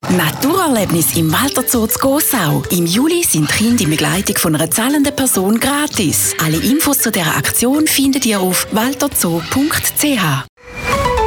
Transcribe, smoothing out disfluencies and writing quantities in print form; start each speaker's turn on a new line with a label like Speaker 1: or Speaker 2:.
Speaker 1: Naturerlebnis im Walter Zoo zu Gossau. Im Juli sind Kinder in Begleitung von einer zahlenden Person gratis. Alle Infos zu dieser Aktion findet ihr auf walterzoo.ch.